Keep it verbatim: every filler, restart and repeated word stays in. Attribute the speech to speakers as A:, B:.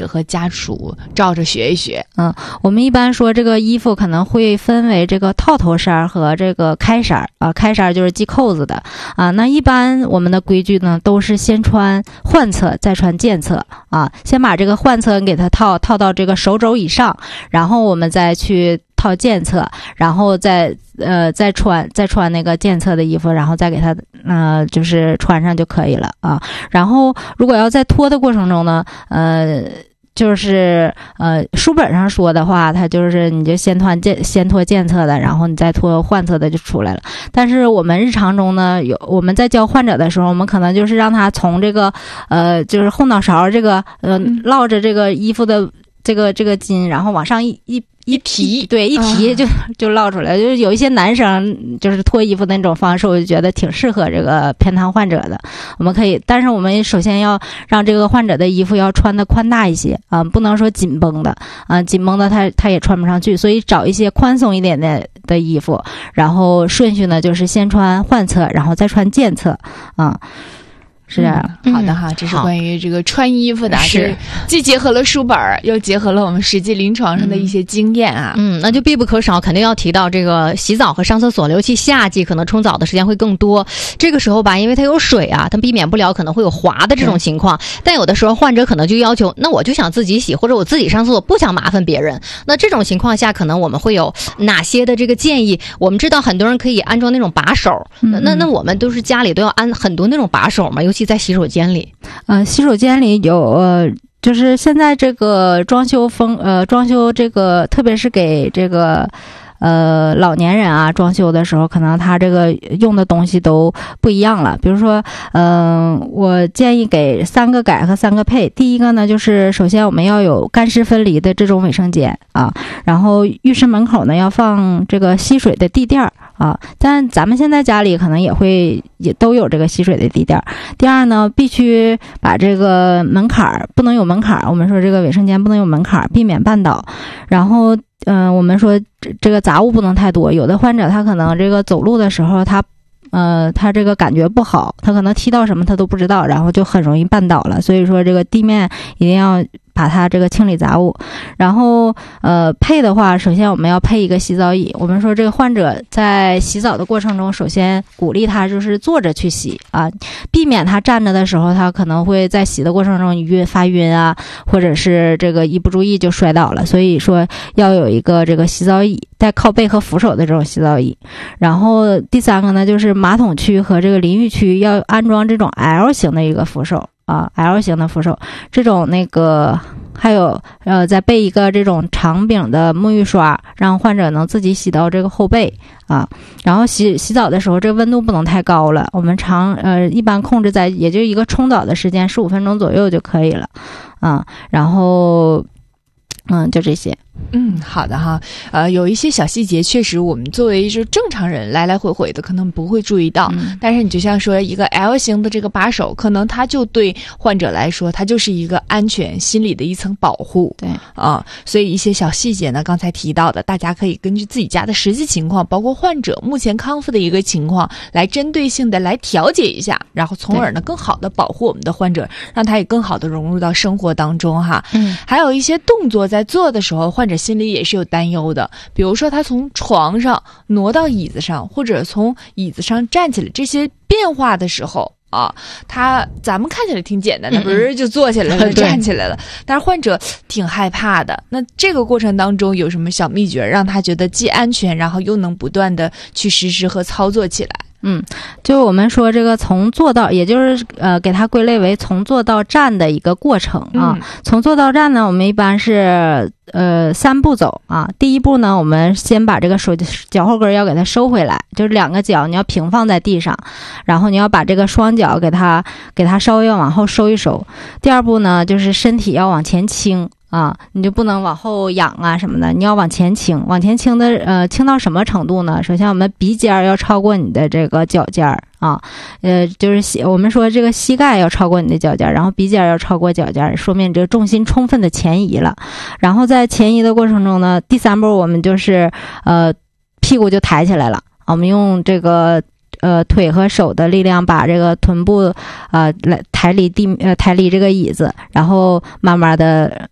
A: 者和家属照着学一学。
B: 嗯，我们一般说这个衣服可能会分为这个套头衫和这个开衫啊，开衫就是系扣子的啊。那一般我们的规矩呢，都是先穿换侧，再穿间侧啊。先把这个换侧给它套套到这个手肘以上，然后我们再去套间侧，然后再呃再穿再穿那个间侧的衣服，然后再给它呃就是穿上就可以了啊。然后如果要在脱的过程中呢，呃。就是呃，书本上说的话，它就是你就先脱间先脱间侧的，然后你再脱换侧的就出来了。但是我们日常中呢，有我们在教患者的时候，我们可能就是让他从这个呃，就是后脑勺这个呃落着这个衣服的这个这个筋，然后往上一一。
A: 一提，
B: 对，一提就、啊、就落出来，就是有一些男生就是脱衣服的那种方式，我就觉得挺适合这个偏瘫患者的。我们可以，但是我们首先要让这个患者的衣服要穿的宽大一些啊，不能说紧绷的啊，紧绷的他他也穿不上去，所以找一些宽松一点的的衣服，然后顺序呢就是先穿换侧，然后再穿间侧啊。是啊、
A: 嗯，好的哈，这是关于这个穿衣服的，是既结合了书本，又结合了我们实际临床上的一些经验啊。
C: 嗯，那就必不可少，肯定要提到这个洗澡和上厕所，尤其夏季可能冲澡的时间会更多。这个时候吧，因为它有水啊，它避免不了可能会有滑的这种情况。但有的时候患者可能就要求，那我就想自己洗，或者我自己上厕所，不想麻烦别人。那这种情况下，可能我们会有哪些的这个建议？我们知道很多人可以安装那种把手，嗯、那那我们都是家里都要安很多那种把手嘛，尤其在洗手间里，
B: 呃，洗手间里有呃，就是现在这个装修风，呃，装修这个，特别是给这个。呃，老年人啊，装修的时候，可能他这个用的东西都不一样了。比如说，嗯、呃，我建议给三个改和三个配。第一个呢，就是首先我们要有干湿分离的这种卫生间啊，然后浴室门口呢要放这个吸水的地垫啊。但咱们现在家里可能也会也都有这个吸水的地垫。第二呢，必须把这个门槛不能有门槛，我们说这个卫生间不能有门槛，避免绊倒。然后。嗯、呃，我们说这这个杂物不能太多，有的患者他可能这个走路的时候他，呃，他这个感觉不好，他可能踢到什么他都不知道，然后就很容易绊倒了。所以说这个地面一定要把它这个清理杂物。然后呃配的话，首先我们要配一个洗澡椅。我们说这个患者在洗澡的过程中，首先鼓励他就是坐着去洗啊，避免他站着的时候，他可能会在洗的过程中晕发晕啊，或者是这个一不注意就摔倒了。所以说要有一个这个洗澡椅，带靠背和扶手的这种洗澡椅。然后第三个呢，就是马桶区和这个淋浴区要安装这种 L 型的一个扶手。啊 ，L 型的扶手，这种那个还有呃，再备一个这种长柄的沐浴刷，让患者能自己洗到这个后背啊。然后洗洗澡的时候，这个温度不能太高了，我们常呃一般控制在也就一个冲澡的时间十五分钟左右就可以了啊。然后嗯，就这些。
A: 嗯，好的哈，呃，有一些小细节，确实我们作为就正常人来来回回的，可能不会注意到。嗯、但是你就像说一个 L 型的这个把手，可能它就对患者来说，它就是一个安全心理的一层保护。
B: 对
A: 啊、呃，所以一些小细节呢，刚才提到的，大家可以根据自己家的实际情况，包括患者目前康复的一个情况，来针对性的来调节一下，然后从而呢更好的保护我们的患者，让他也更好的融入到生活当中哈。
B: 嗯，
A: 还有一些动作在做的时候，患者心里也是有担忧的，比如说他从床上挪到椅子上，或者从椅子上站起来，这些变化的时候啊，他咱们看起来挺简单的，不是就坐起来了、嗯、站起来了，但是患者挺害怕的。那这个过程当中有什么小秘诀，让他觉得既安全，然后又能不断的去实施和操作起来？
B: 嗯，就我们说这个从坐到，也就是呃，给它归类为从坐到站的一个过程啊。嗯、从坐到站呢，我们一般是呃三步走啊。第一步呢，我们先把这个手脚后跟要给它收回来，就是两个脚你要平放在地上，然后你要把这个双脚给它给它稍微要往后收一收。第二步呢，就是身体要往前倾。啊，你就不能往后仰啊什么的，你要往前倾，往前倾的，呃，倾到什么程度呢？首先，我们鼻尖要超过你的这个脚尖儿啊，呃，就是我们说这个膝盖要超过你的脚尖，然后鼻尖要超过脚尖，说明你这个重心充分的前移了。然后在前移的过程中呢，第三步我们就是呃屁股就抬起来了，我们用这个。呃，腿和手的力量把这个臀部，呃，来抬离地，呃，抬离这个椅子，然后慢慢的